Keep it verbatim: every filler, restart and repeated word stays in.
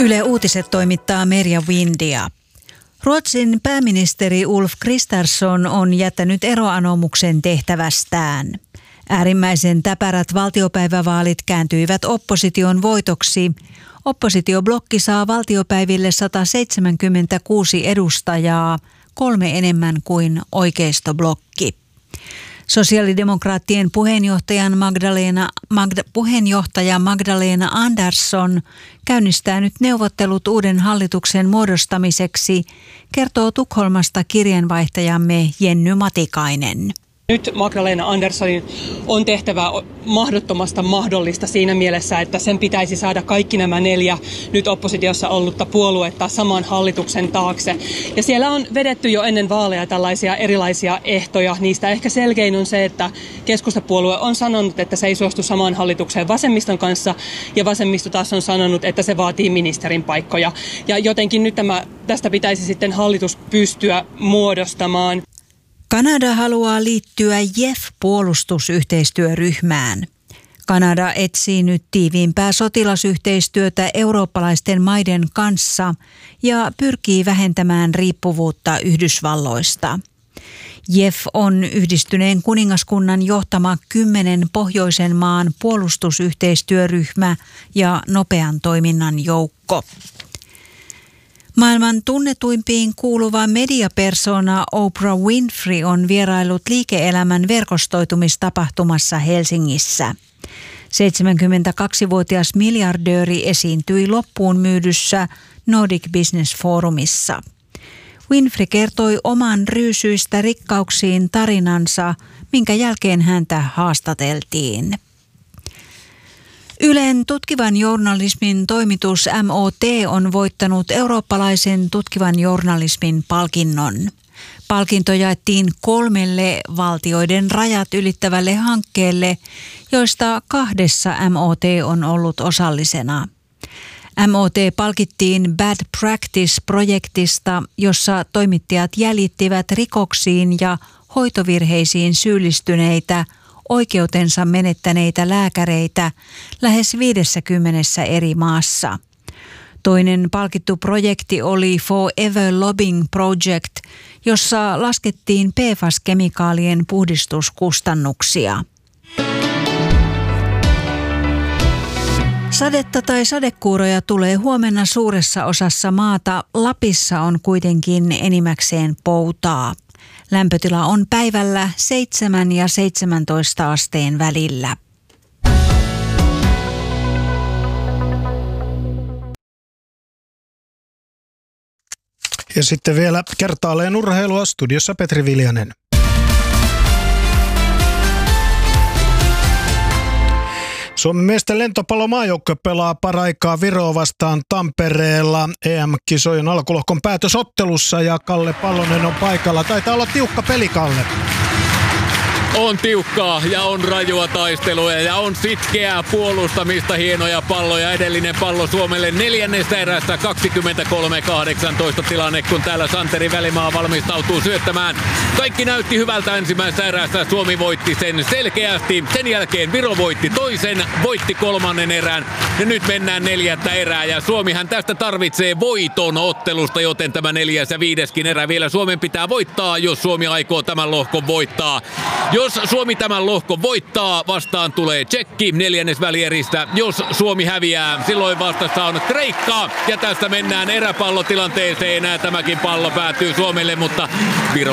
Yle Uutiset toimittaa Merja Windia. Ruotsin pääministeri Ulf Kristersson on jättänyt eroanomuksen tehtävästään. Äärimmäisen täpärät valtiopäivävaalit kääntyivät opposition voitoksi. Oppositioblokki saa valtiopäiville sata seitsemänkymmentäkuusi edustajaa, kolme enemmän kuin oikeistoblokki. Sosiaalidemokraattien puheenjohtajan Magdalena, Magda, puheenjohtaja Magdalena Andersson käynnistää nyt neuvottelut uuden hallituksen muodostamiseksi, kertoo Tukholmasta kirjeenvaihtajamme Jenny Matikainen. Nyt Magdalena Anderssonin on tehtävä mahdottomasta mahdollista siinä mielessä, että sen pitäisi saada kaikki nämä neljä nyt oppositiossa ollutta puoluetta saman hallituksen taakse. Ja siellä on vedetty jo ennen vaaleja tällaisia erilaisia ehtoja. Niistä ehkä selkein on se, että keskustapuolue on sanonut, että se ei suostu samaan hallitukseen vasemmiston kanssa. Ja vasemmisto taas on sanonut, että se vaatii ministerin paikkoja. Ja jotenkin nyt tämä, tästä pitäisi sitten hallitus pystyä muodostamaan. Kanada haluaa liittyä J E F-puolustusyhteistyöryhmään. Kanada etsii nyt tiiviimpää sotilasyhteistyötä eurooppalaisten maiden kanssa ja pyrkii vähentämään riippuvuutta Yhdysvalloista. J E F on Yhdistyneen kuningaskunnan johtama kymmenen pohjoisen maan puolustusyhteistyöryhmä ja nopean toiminnan joukko. Maailman tunnetuimpiin kuuluva mediapersona Oprah Winfrey on vieraillut liike-elämän verkostoitumistapahtumassa Helsingissä. seitsemänkymmentäkaksivuotias miljardööri esiintyi loppuun myydyssä Nordic Business Forumissa. Winfrey kertoi oman ryysyistä rikkauksiin tarinansa, minkä jälkeen häntä haastateltiin. Ylen tutkivan journalismin toimitus M O T on voittanut eurooppalaisen tutkivan journalismin palkinnon. Palkinto jaettiin kolmelle valtioiden rajat ylittävälle hankkeelle, joista kahdessa M O T on ollut osallisena. M O T palkittiin Bad Practice-projektista, jossa toimittajat jäljittivät rikoksiin ja hoitovirheisiin syyllistyneitä oikeutensa menettäneitä lääkäreitä lähes viidessäkymmenessä eri maassa. Toinen palkittu projekti oli Forever Lobbying Project, jossa laskettiin P F A S-kemikaalien puhdistuskustannuksia. Sadetta tai sadekuuroja tulee huomenna suuressa osassa maata. Lapissa on kuitenkin enimmäkseen poutaa. Lämpötila on päivällä seitsemän ja seitsemäntoista asteen välillä. Ja sitten vielä kertaalleen urheilua, studiossa Petri Viljanen. Suomen miesten lentopallomaajoukkue pelaa paraikaa Viroa vastaan Tampereella E M-kisojen alkulohkon päätösottelussa ja Kalle Pallonen on paikalla. Taitaa olla tiukka peli, Kalle. On tiukkaa ja on rajua taistelua ja on sitkeää puolustamista, hienoja palloja. Edellinen pallo Suomelle neljännestä erästä kaksikymmentäkolme kahdeksantoista tilanne, kun täällä Santeri Välimaa valmistautuu syöttämään. Kaikki näytti hyvältä ensimmäisessä erässä. Suomi voitti sen selkeästi. Sen jälkeen Viro voitti toisen, voitti kolmannen erän. Ja nyt mennään neljättä erää ja Suomihan tästä tarvitsee voiton ottelusta, joten tämä neljäs ja viideskin erä vielä Suomen pitää voittaa, jos Suomi aikoo tämän lohkon voittaa. Jos Suomi tämän lohkon voittaa, vastaan tulee Tšekki neljännesvälieristä. Jos Suomi häviää, silloin vastassa on Kreikka. Ja tästä mennään eräpallotilanteeseen. Tämäkin pallo päätyy Suomelle, mutta Viro